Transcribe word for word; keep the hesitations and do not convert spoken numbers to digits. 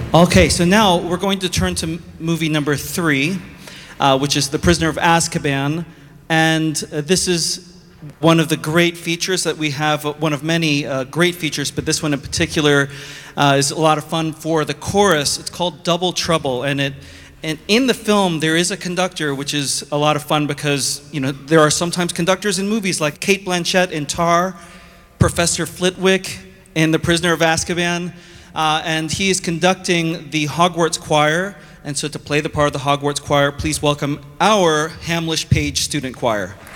Okay, so now we're going to turn to movie number three, uh, which is The Prisoner of Azkaban. And uh, this is one of the great features that we have, uh, one of many uh, great features, but this one in particular uh, is a lot of fun for the chorus. It's called Double Trouble, and it and in the film there is a conductor, which is a lot of fun because, you know, there are sometimes conductors in movies like Cate Blanchett in Tar, Professor Flitwick in The Prisoner of Azkaban. Uh, and he is conducting the Hogwarts Choir. And so to play the part of the Hogwarts Choir, please welcome our Hamlish Page Student Choir.